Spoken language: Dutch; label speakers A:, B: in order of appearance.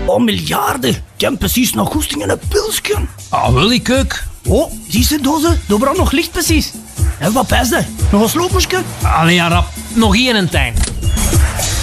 A: Oh, miljarden. Ik heb precies nog goesting in een pilsje.
B: Ah, wil ik ook.
A: Oh, zie je dozen? Daar brandt nog licht precies. En wat is dat? Nog een sloopmersje?
B: Allee, ja, rap. Nog één en tijn.